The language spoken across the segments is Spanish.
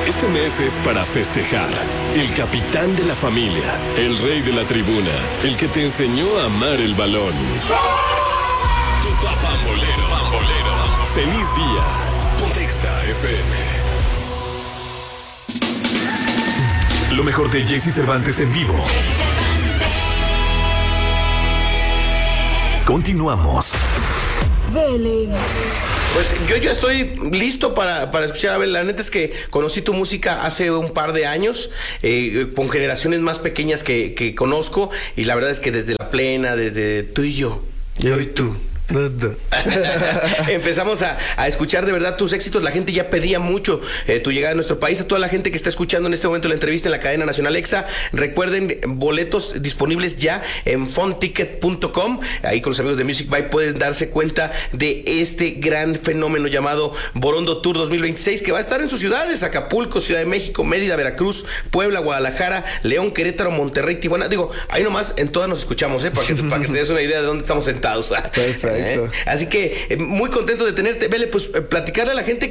Este mes es para festejar. El capitán de la familia, el rey de la tribuna, el que te enseñó a amar el balón. Tu papá pambolero. Feliz día. Pontexa FM. Lo mejor de Jesse Cervantes en vivo. Continuamos. Vele. Pues yo ya estoy listo para escuchar. A ver, la neta es que conocí tu música hace un par de años, con generaciones más pequeñas que conozco, y la verdad es que desde La Plena, desde Tú y yo y tú, empezamos a escuchar de verdad tus éxitos. La gente ya pedía mucho tu llegada a nuestro país. A toda la gente que está escuchando en este momento la entrevista en la cadena nacional EXA, recuerden, boletos disponibles ya en funticket.com. Ahí con los amigos de Music By pueden darse cuenta de este gran fenómeno llamado Borondo Tour 2026, que va a estar en sus ciudades: Acapulco, Ciudad de México, Mérida, Veracruz, Puebla, Guadalajara, León, Querétaro, Monterrey, Tijuana. Digo, ahí nomás en todas nos escuchamos, para que te des una idea de dónde estamos sentados. Perfecto. Así que muy contento de tenerte. Vele, pues platicarle a la gente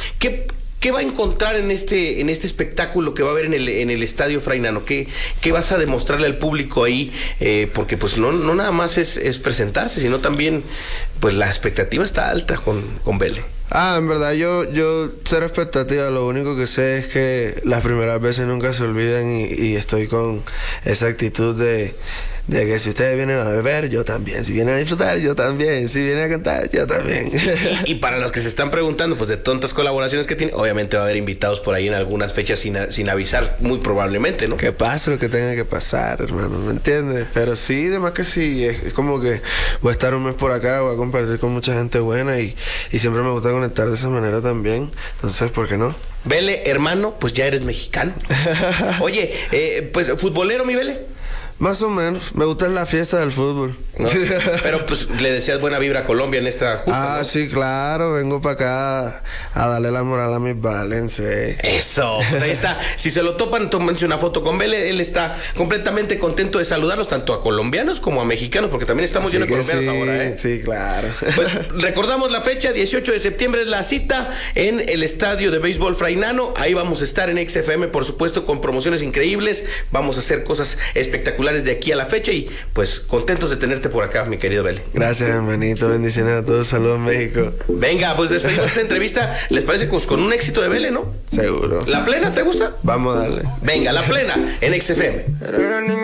¿qué va a encontrar en este espectáculo que va a haber en el Estadio Fray Nano? ¿Qué vas a demostrarle al público ahí? Porque pues no nada más es presentarse, sino también pues la expectativa está alta con Vele. En verdad, yo cero expectativa. Lo único que sé es que las primeras veces nunca se olvidan, y estoy con esa actitud de que si ustedes vienen a beber, yo también. Si vienen a disfrutar, yo también. Si vienen a cantar, yo también. Y para los que se están preguntando, pues de tantas colaboraciones que tiene, obviamente va a haber invitados por ahí en algunas fechas sin avisar, muy probablemente, ¿no? Que pase lo que tenga que pasar, hermano, ¿me entiendes? Pero sí, además que sí, es como que voy a estar un mes por acá, voy a compartir con mucha gente buena, y siempre me gusta conectar de esa manera también. Entonces, ¿por qué no? Vele, hermano, pues ya eres mexicano. Oye, pues futbolero, mi Vele. Más o menos, me gusta la fiesta del fútbol. ¿No? Pero pues le deseas buena vibra a Colombia en esta justa, ¿no? Sí, claro, vengo para acá a darle la moral a mis Valencia. Eso, pues ahí está. Si se lo topan, tómense una foto con Vele. Él está completamente contento de saludarlos, tanto a colombianos como a mexicanos, porque también estamos llenos de colombianos ahora, ¿eh? Sí, claro. Pues recordamos la fecha, 18 de septiembre es la cita en el estadio de béisbol Fray Nano. Ahí vamos a estar en XFM, por supuesto, con promociones increíbles. Vamos a hacer cosas espectaculares de aquí a la fecha, y pues contentos de tenerte por acá, mi querido Vele. Gracias, hermanito, bendiciones a todos, saludos México. Venga, pues despedimos esta entrevista. ¿Les parece? Pues con un éxito de Vele, ¿no? Seguro. ¿La Plena te gusta? Vamos a darle. Venga, La Plena en XFM.